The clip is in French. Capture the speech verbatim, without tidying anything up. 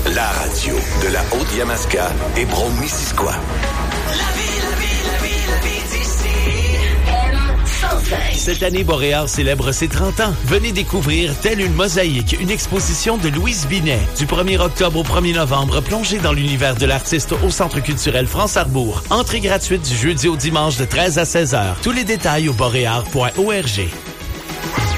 la radio de la Haute-Yamaska et Brome-Missisquoi. Cette année, Boréal célèbre ses trente ans. Venez découvrir Telle une mosaïque, une exposition de Louise Binet. Du premier octobre au premier novembre, plongez dans l'univers de l'artiste au Centre culturel France-Arbour. Entrée gratuite du jeudi au dimanche de treize à seize heures. Tous les détails au boréal point org.